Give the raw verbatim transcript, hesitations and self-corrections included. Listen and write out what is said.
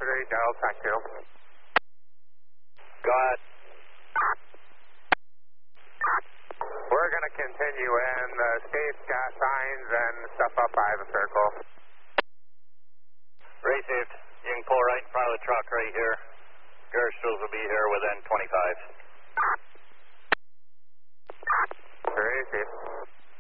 three, Delta Q. Go ahead. We're going to continue in. The state's got signs and stuff up by the circle. Received. You can pull right in front of the truck right here. Gershels will be here within twenty-five.